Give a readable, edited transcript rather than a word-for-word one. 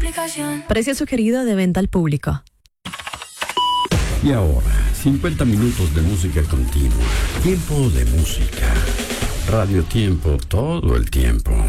aplicación. Precio sugerido de venta al público. Y ahora, 50 minutos de música continua. Tiempo de música. Radio Tiempo todo el tiempo.